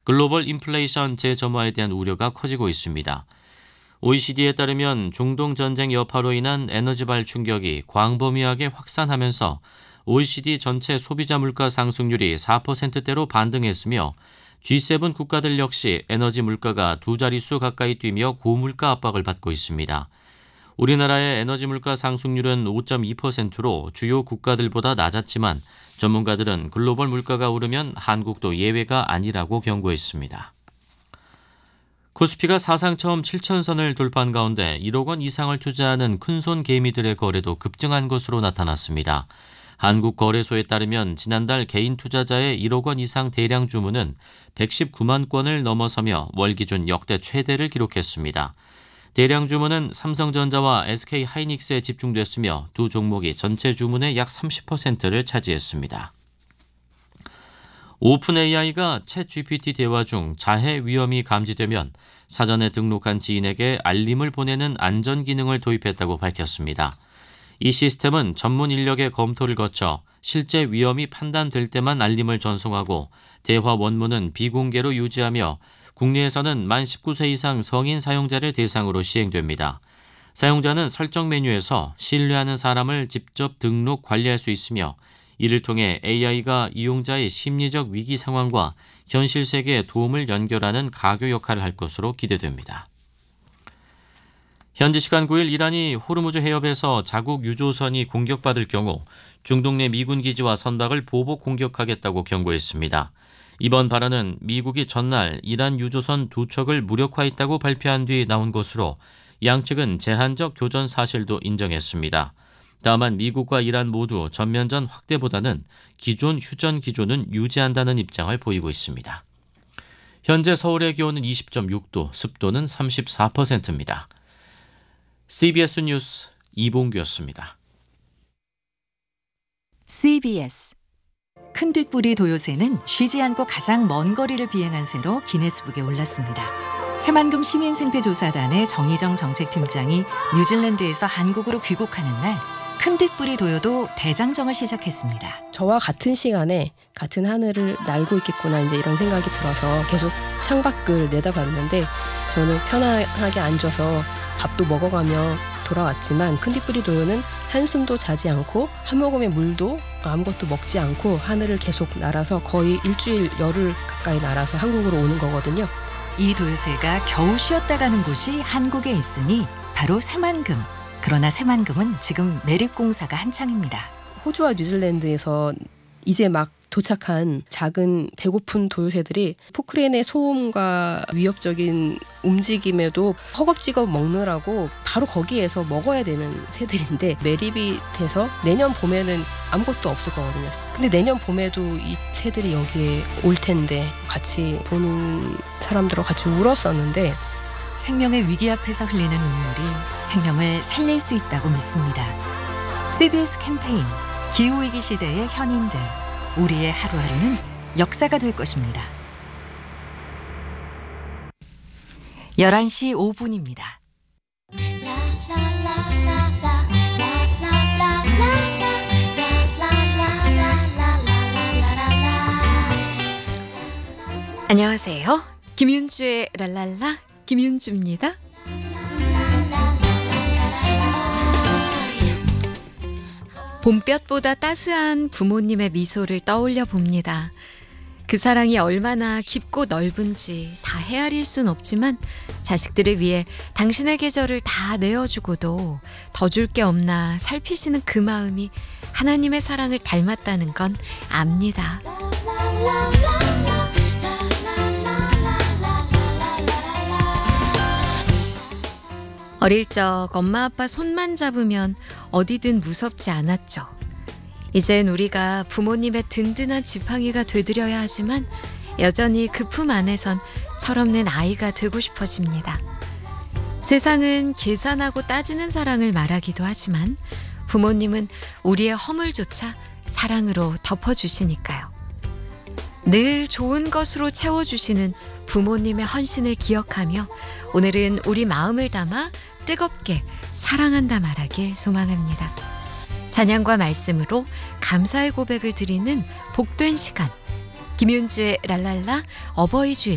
글로벌 인플레이션 재점화에 대한 우려가 커지고 있습니다. OECD에 따르면 중동 전쟁 여파로 인한 에너지발 충격이 광범위하게 확산하면서 OECD 전체 소비자 물가 상승률이 4%대로 반등했으며 G7 국가들 역시 에너지 물가가 두 자릿수 가까이 뛰며 고물가 압박을 받고 있습니다. 우리나라의 에너지 물가 상승률은 5.2%로 주요 국가들보다 낮았지만 전문가들은 글로벌 물가가 오르면 한국도 예외가 아니라고 경고했습니다. 코스피가 사상 처음 7천선을 돌파한 가운데 1억 원 이상을 투자하는 큰손 개미들의 거래도 급증한 것으로 나타났습니다. 한국거래소에 따르면 지난달 개인 투자자의 1억 원 이상 대량 주문은 119만 건을 넘어서며 월 기준 역대 최대를 기록했습니다. 대량 주문은 삼성전자와 SK하이닉스에 집중됐으며 두 종목이 전체 주문의 약 30%를 차지했습니다. 오픈AI가 챗GPT 대화 중 자해 위험이 감지되면 사전에 등록한 지인에게 알림을 보내는 안전 기능을 도입했다고 밝혔습니다. 이 시스템은 전문 인력의 검토를 거쳐 실제 위험이 판단될 때만 알림을 전송하고 대화 원문은 비공개로 유지하며 국내에서는 만 19세 이상 성인 사용자를 대상으로 시행됩니다. 사용자는 설정 메뉴에서 신뢰하는 사람을 직접 등록 관리할 수 있으며 이를 통해 AI가 이용자의 심리적 위기 상황과 현실 세계의 도움을 연결하는 가교 역할을 할 것으로 기대됩니다. 현지 시간 9일 이란이 호르무즈 해협에서 자국 유조선이 공격받을 경우 중동 내 미군 기지와 선박을 보복 공격하겠다고 경고했습니다. 이번 발언은 미국이 전날 이란 유조선 2척을 무력화했다고 발표한 뒤 나온 것으로 양측은 제한적 교전 사실도 인정했습니다. 다만 미국과 이란 모두 전면전 확대보다는 기존 휴전 기조는 유지한다는 입장을 보이고 있습니다. 현재 서울의 기온은 20.6도, 습도는 34%입니다. CBS 뉴스 이봉규였습니다. CBS 큰뒷부리 도요새는 쉬지 않고 가장 먼 거리를 비행한 새로 기네스북에 올랐습니다. 새만금 시민생태조사단의 정희정 정책팀장이 뉴질랜드에서 한국으로 귀국하는 날 큰뒷부리 도요도 대장정을 시작했습니다. 저와 같은 시간에 같은 하늘을 날고 있겠구나 이제 이런 생각이 들어서 계속 창밖을 내다봤는데 저는 편안하게 앉아서 밥도 먹어가며 돌아왔지만 큰뒷부리 도요는 한숨도 자지 않고 한 모금의 물도 아무것도 먹지 않고 하늘을 계속 날아서 거의 일주일 열흘 가까이 날아서 한국으로 오는 거거든요. 이 도요새가 겨우 쉬었다 가는 곳이 한국에 있으니 바로 새만금. 그러나 새만금은 지금 매립공사가 한창입니다. 호주와 뉴질랜드에서 이제 막 도착한 작은 배고픈 도요새들이 포크레인의 소음과 위협적인 움직임에도 허겁지겁 먹느라고 바로 거기에서 먹어야 되는 새들인데 매립이 돼서 내년 봄에는 아무것도 없을 거거든요. 근데 내년 봄에도 이 새들이 여기에 올 텐데 같이 보는 사람들하고 같이 울었었는데 생명의 위기 앞에서 흘리는 눈물이 생명을 살릴 수 있다고 믿습니다. CBS 캠페인 기후위기 시대의 현인들 우리의 하루하루는 역사가 될 것입니다. 11시 5분입니다. 안녕하세요. 김윤주의 랄랄라 김윤주입니다. 봄볕보다 따스한 부모님의 미소를 떠올려 봅니다. 그 사랑이 얼마나 깊고 넓은지 다 헤아릴 순 없지만 자식들을 위해 당신의 계절을 다 내어주고도 더 줄 게 없나 살피시는 그 마음이 하나님의 사랑을 닮았다는 건 압니다. 어릴 적 엄마 아빠 손만 잡으면 어디든 무섭지 않았죠. 이젠 우리가 부모님의 든든한 지팡이가 되드려야 하지만 여전히 그 품 안에선 철없는 아이가 되고 싶어집니다. 세상은 계산하고 따지는 사랑을 말하기도 하지만 부모님은 우리의 허물조차 사랑으로 덮어주시니까요. 늘 좋은 것으로 채워주시는 부모님의 헌신을 기억하며 오늘은 우리 마음을 담아 뜨겁게 사랑한다 말하길 소망합니다. 찬양과 말씀으로 감사의 고백을 드리는 복된 시간 김윤주의 랄랄라 어버이 주일